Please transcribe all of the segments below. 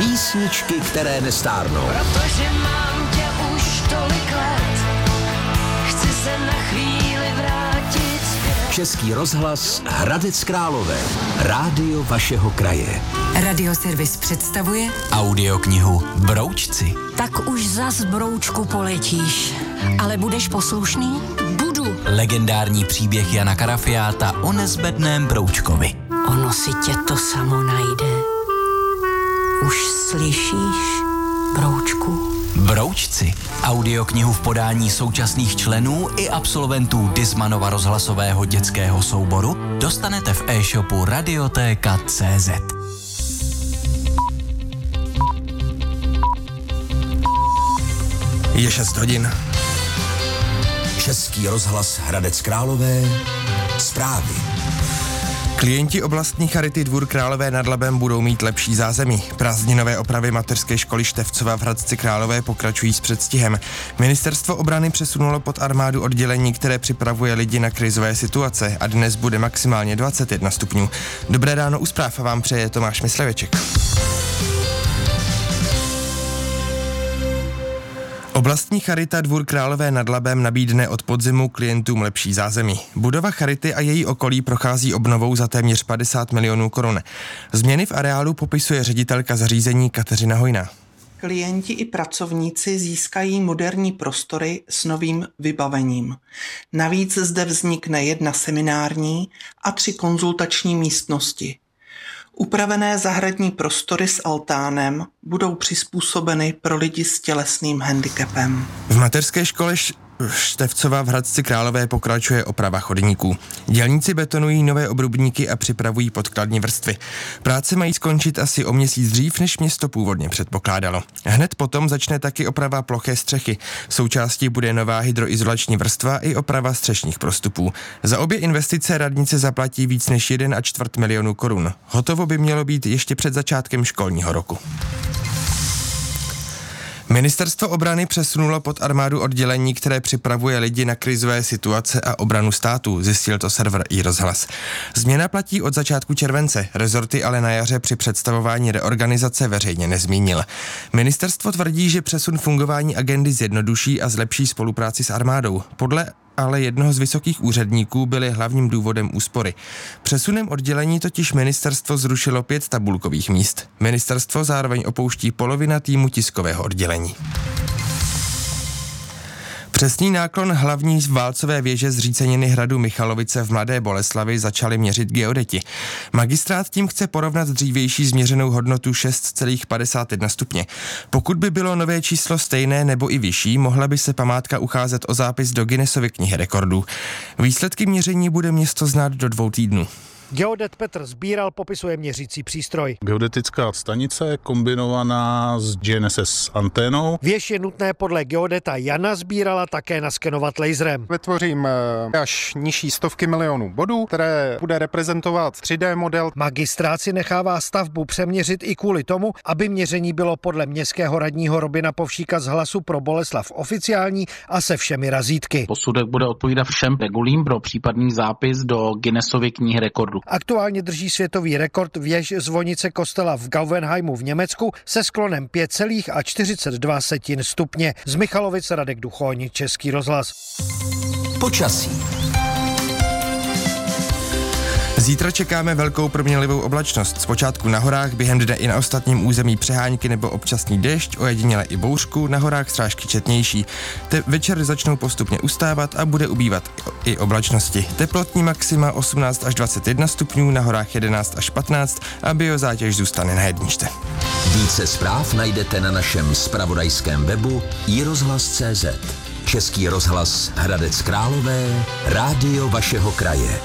Písničky, které nestárnou. Protože mám tě už tolik let, chci se na chvíli vrátit zpět. Český rozhlas Hradec Králové. Rádio vašeho kraje. Radioservis představuje audioknihu Broučci. Tak už zas, broučku, poletíš. Ale budeš poslušný? Budu. Legendární příběh Jana Karafiáta o nezbedném broučkovi. Ono si tě to samo najde. Už slyšíš, broučku? Broučci. Audioknihu v podání současných členů i absolventů Dismanova rozhlasového dětského souboru dostanete v e-shopu Radioteka.cz. Je 6 hodin. Český rozhlas Hradec Králové. Zprávy. Klienti oblastní charity Dvůr Králové nad Labem budou mít lepší zázemí. Prázdninové opravy mateřské školy Števcova v Hradci Králové pokračují s předstihem. Ministerstvo obrany přesunulo pod armádu oddělení, které připravuje lidi na krizové situace a dnes bude maximálně 21 stupňů. Dobré ráno u zpráv vám přeje Tomáš Mysleveček. Oblastní charita Dvůr Králové nad Labem nabídne od podzimu klientům lepší zázemí. Budova charity a její okolí prochází obnovou za téměř 50 milionů korun. Změny v areálu popisuje ředitelka zařízení Kateřina Hojná. Klienti i pracovníci získají moderní prostory s novým vybavením. Navíc zde vznikne 1 seminární a 3 konzultační místnosti. Upravené zahradní prostory s altánem budou přizpůsobeny pro lidi s tělesným handicapem. V mateřské škole Števcova v Hradci Králové pokračuje oprava chodníků. Dělníci betonují nové obrubníky a připravují podkladní vrstvy. Práce mají skončit asi o měsíc dřív, než město původně předpokládalo. Hned potom začne taky oprava ploché střechy. Součástí bude nová hydroizolační vrstva i oprava střešních prostupů. Za obě investice radnice zaplatí víc než 1,25 milionu korun. Hotovo by mělo být ještě před začátkem školního roku. Ministerstvo obrany přesunulo pod armádu oddělení, které připravuje lidi na krizové situace a obranu státu, zjistil to server iRozhlas. Změna platí od začátku července, rezorty ale na jaře při představování reorganizace veřejně nezmínil. Ministerstvo tvrdí, že přesun fungování agendy zjednoduší a zlepší spolupráci s armádou. Podle ale jednoho z vysokých úředníků byly hlavním důvodem úspory. Přesunem oddělení totiž ministerstvo zrušilo 5 tabulkových míst. Ministerstvo zároveň opouští polovina týmu tiskového oddělení. Přesný náklon hlavní válcové věže zříceniny hradu Michalovice v Mladé Boleslavi začali měřit geodeti. Magistrát tím chce porovnat dřívější změřenou hodnotu 6,51 stupně. Pokud by bylo nové číslo stejné nebo i vyšší, mohla by se památka ucházet o zápis do Guinnessovy knihy rekordů. Výsledky měření bude město znát do 2 týdnů. Geodet Petr Sbíral popisuje měřící přístroj. Geodetická stanice kombinovaná s GNSS anténou. Věž je nutné podle geodeta Jana Sbírala také naskenovat laserem. Vytvořím až nižší stovky milionů bodů, které bude reprezentovat 3D model. Magistrát si nechává stavbu přeměřit i kvůli tomu, aby měření bylo podle městského radního Robina Povšíka z Hlasu pro Boleslav oficiální a se všemi razítky. Posudek bude odpovídat všem regulím pro případný zápis do Guinnessovy knihy rekordů. Aktuálně drží světový rekord věž zvonice kostela v Gauvenheimu v Německu se sklonem 5,42 stupně. Z Michalovic Radek Duchoň, Český rozhlas. Počasí. Zítra čekáme velkou proměnlivou oblačnost. Zpočátku na horách, během dne i na ostatním území přehánky nebo občasný déšť, ojediněle i bouřku, na horách srážky četnější. Večer začnou postupně ustávat a bude ubývat i oblačnosti. Teplotní maxima 18 až 21 stupňů, na horách 11 až 15 a biozátěž zůstane na 1. Více zpráv najdete na našem zpravodajském webu iRozhlas.cz. Český rozhlas Hradec Králové, rádio vašeho kraje.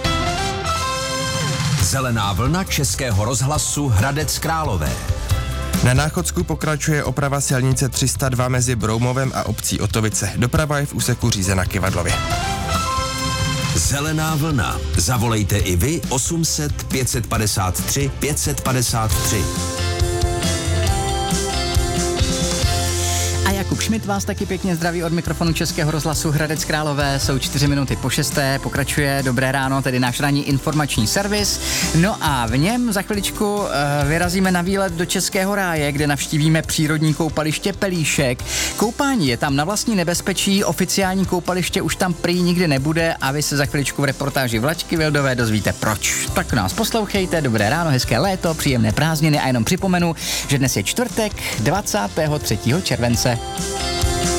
Zelená vlna Českého rozhlasu Hradec Králové. Na Náchodsku pokračuje oprava silnice 302 mezi Broumovem a obcí Otovice. Doprava je v úseku řízena Kyvadlově. Zelená vlna. Zavolejte i vy 800 553 553. Jakub Šmit vás taky pěkně zdraví od mikrofonu Českého rozhlasu Hradec Králové. Jsou 4 minuty po 6. Pokračuje Dobré ráno, tedy náš ranní informační servis. No a v něm za chviličku vyrazíme na výlet do Českého ráje, kde navštívíme přírodní koupaliště Pelíšek. Koupání je tam na vlastní nebezpečí, oficiální koupaliště už tam prý nikdy nebude a vy se za chviličku v reportáži Vlačky Vildové dozvíte proč. Tak nás poslouchejte, dobré ráno, hezké léto, příjemné prázdniny a jenom připomenu, že dnes je čtvrtek 23. července.